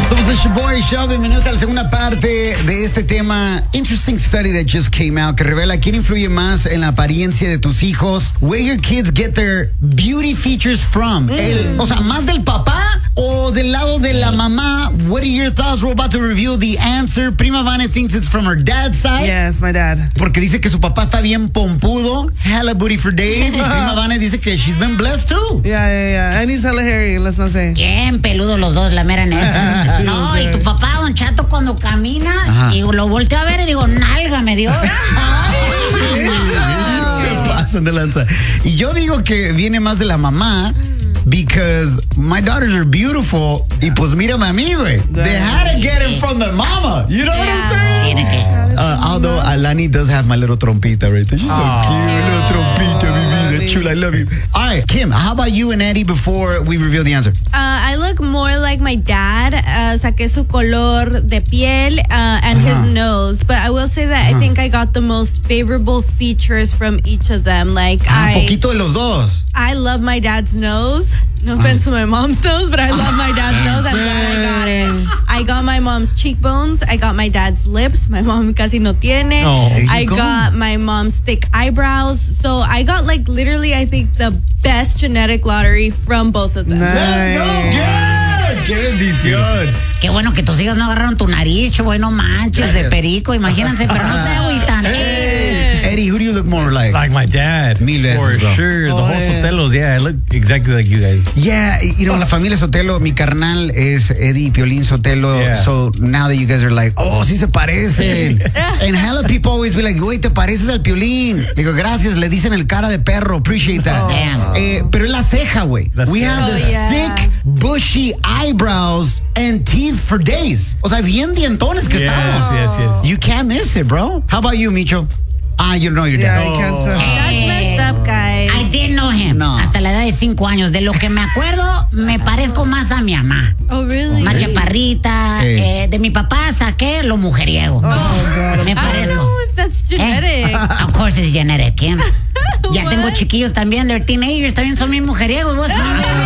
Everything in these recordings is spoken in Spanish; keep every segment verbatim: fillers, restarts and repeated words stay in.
Somos el Shoboy Show. Bienvenidos a la segunda parte de este tema. Interesting study that just came out que revela quién influye más en la apariencia de tus hijos. Where your kids get their beauty features from. Mm. El, o sea, más del papá o del lado de la mamá. What are your thoughts? We're about to reveal the answer. Prima Vane thinks it's from her dad's side. Yes, my dad. Porque dice que su papá está bien pompudo. Hella booty for days. Y Prima Vane dice que she's been blessed too. Yeah, yeah, yeah. And he's hella hairy, let's not say. Bien peludo los dos, la mera neta. Sí, no, okay. Y tu papá, Don Chato, cuando camina, Ajá. y lo volteo a ver y digo, nalga me dio. Se pasan de lanza. Y yo digo que viene más de la mamá. Because my daughters are beautiful. Y pues mírame a mí, güey. They had to get it from their mama. You know what I'm saying? Tiene que. Uh, although Alani does have my little trompita right there. She's so cute. Little trompita, mi vida chula. I love you. All right, Kim, how about you and Eddie before we reveal the answer? Uh, I look more like my dad. Uh, saqué su color de piel uh, and Uh-huh. his nose. But I will say that Uh-huh. I think I got the most favorable features from each of them. Like Ah, I, poquito de los dos. I love my dad's nose. No offense to my mom's nose, but I love my dad's nose. I'm glad I got it. I got my mom's cheekbones. I got my dad's lips. My mom casi no tiene. Oh, there you I go. got my mom's thick eyebrows. So I got like literally, I think the best genetic lottery from both of them. Let's go, good. ¡Qué bendición! Qué bueno que tus hijos no agarraron tu nariz, güey, no manches, de perico, imagínense, pero no se agüitan. Eddie, who do you look more like? Like my dad. Mil veces, For bro. sure. The Oh, whole yeah. Sotelos, yeah, I look exactly like you guys. Yeah, you know, la familia Sotelo, mi carnal es Eddie Piolín Sotelo. Yeah. So now that you guys are like, oh, sí se parecen. And hella people always be like, güey, te pareces al Piolín. Digo, gracias, le dicen el cara de perro. Appreciate that. Damn. Eh, pero es la ceja, güey. La We ceja. have the Oh, yeah. thick, bushy eyebrows and teeth for days. O sea, bien dientones que Yes, estamos. yes, yes. You can't miss it, bro. How about you, Micho? Ah, you know your Yeah, dad. I can't tell. That's messed up, guys. I did know him. No. Hasta la edad de cinco años. De lo que me acuerdo, me parezco más a mi mamá. Oh, really? Más chaparrita. Sí. Eh, de mi papá saqué lo mujeriego. Me I don't parezco. know if that's genetic. Eh, of course it's genetic, Kim. Ya What? tengo chiquillos también, they're teenagers, también son bien mujeriegos. ¿Vos? Hell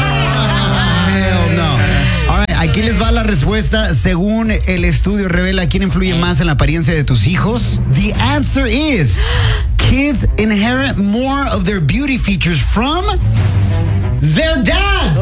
no. All right, aquí les va la respuesta. Según el estudio revela quién influye más en la apariencia de tus hijos. The answer is kids inherit more of their beauty features from their dads.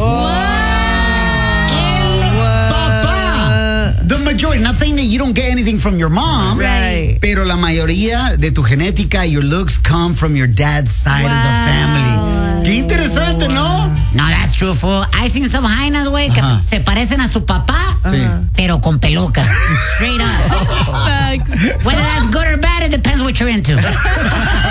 Papá. The majority. Not saying that you don't get anything from your mom. Right. Pero la mayoría de tu genética, your looks come from your dad's side of the Wow. family. Qué interesante, ¿no? No, that's true, fool. I've seen some jainas, güey, que Ajá. se parecen a su papá, Sí. pero con peluca. Straight up. Facts. Whether that's good or bad, it depends what you're into.